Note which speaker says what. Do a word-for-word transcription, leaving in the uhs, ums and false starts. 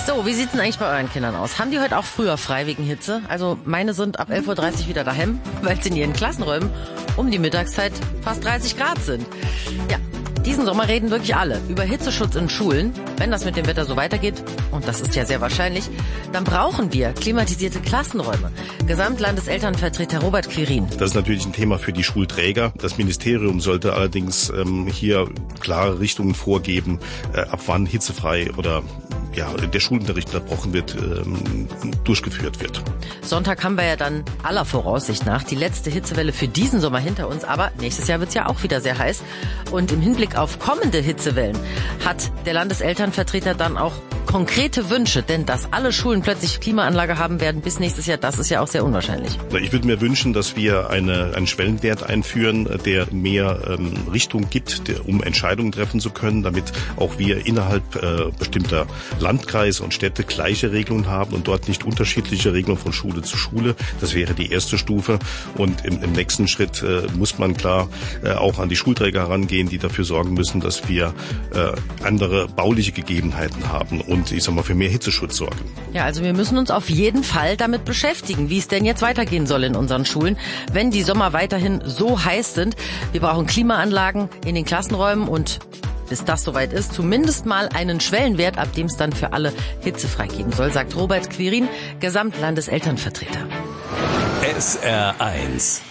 Speaker 1: So, wie sieht's denn eigentlich bei euren Kindern aus? Haben die heute auch früher frei wegen Hitze? Also meine sind ab elf Uhr dreißig wieder daheim, weil es in ihren Klassenräumen um die Mittagszeit fast dreißig Grad sind. Ja, diesen Sommer reden wirklich alle über Hitzeschutz in Schulen. Wenn das mit dem Wetter so weitergeht, und das ist ja sehr wahrscheinlich, dann brauchen wir klimatisierte Klassenräume. Gesamtlandeselternvertreter Robert Quirin.
Speaker 2: Das ist natürlich ein Thema für die Schulträger. Das Ministerium sollte allerdings ähm, hier klare Richtungen vorgeben, äh, ab wann hitzefrei oder ja, der Schulunterricht unterbrochen wird, ähm, durchgeführt wird.
Speaker 1: Sonntag haben wir ja dann aller Voraussicht nach die letzte Hitzewelle für diesen Sommer hinter uns, aber nächstes Jahr wird's ja auch wieder sehr heiß. Und im Hinblick auf kommende Hitzewellen hat der Landeselternvertreter dann auch konkrete Wünsche, denn dass alle Schulen plötzlich Klimaanlage haben werden bis nächstes Jahr, das ist ja auch sehr unwahrscheinlich.
Speaker 2: Ich würde mir wünschen, dass wir eine, einen Schwellenwert einführen, der mehr ähm, Richtung gibt, der, um Entscheidungen treffen zu können, damit auch wir innerhalb äh, bestimmter Landkreise und Städte gleiche Regelungen haben und dort nicht unterschiedliche Regelungen von Schule zu Schule. Das wäre die erste Stufe. Und im, im nächsten Schritt äh, muss man klar äh, auch an die Schulträger herangehen, die dafür sorgen müssen, dass wir äh, andere bauliche Gegebenheiten haben und ich sag mal für mehr Hitzeschutz sorgen.
Speaker 1: Ja, also wir müssen uns auf jeden Fall damit beschäftigen, wie es denn jetzt weitergehen soll in unseren Schulen, wenn die Sommer weiterhin so heiß sind. Wir brauchen Klimaanlagen in den Klassenräumen und bis das soweit ist, zumindest mal einen Schwellenwert, ab dem es dann für alle hitzefrei geben soll, sagt Robert Quirin, Gesamtlandeselternvertreter.
Speaker 3: S R eins